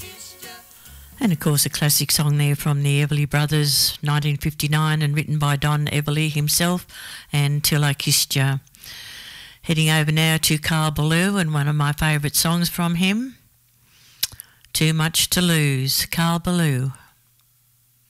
And of course a classic song there from the Everly Brothers, 1959, and written by Don Everly himself, and Till I Kissed Ya. Heading over now to Carl Ballou and one of my favourite songs from him, Too Much to Lose, Carl Ballou.